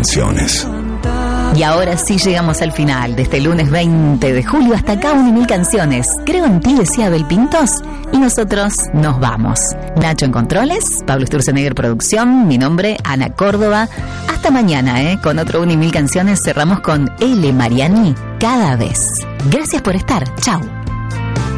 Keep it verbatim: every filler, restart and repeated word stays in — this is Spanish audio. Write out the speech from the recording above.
canciones. Y ahora sí llegamos al final de este lunes veinte de julio. Hasta acá una y mil canciones. Creo en ti, decía Abel Pintos. Y nosotros nos vamos. Nacho en controles, Pablo Sturzenegger producción, mi nombre Ana Córdoba. Hasta mañana, ¿eh? Con otro una y mil canciones. Cerramos con L. Mariani, Cada vez. Gracias por estar. Chau.